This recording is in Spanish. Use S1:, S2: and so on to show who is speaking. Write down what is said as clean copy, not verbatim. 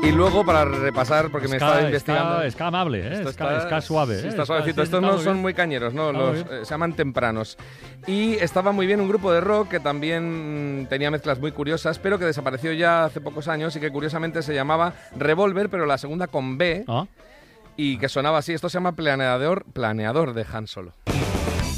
S1: Y luego, para repasar, porque me estaba investigando...
S2: Ska amable, ¿eh? Ska suave.
S1: Sí, está suavecito. Estos no son muy cañeros, ¿no? Se llaman tempranos. Y estaba muy bien un grupo de rock que también tenía mezclas muy curiosas, pero que desapareció ya hace pocos años y que curiosamente se llamaba Revolver, pero la segunda con B, y que sonaba así. Esto se llama Planeador de Han Solo.